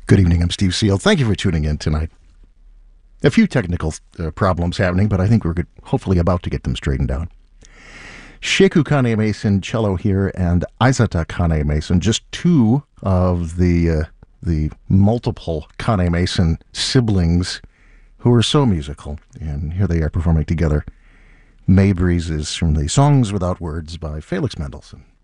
Good evening, I'm Steve Seal. Thank you for tuning in tonight. A few technical problems happening, but I think we're hopefully about to get them straightened out. Sheku Kane Mason, cello here, and Aizata Kane Mason, just two of the multiple Kane Mason siblings who are so musical, and here they are performing together. May Breezes from the Songs Without Words by Felix Mendelssohn.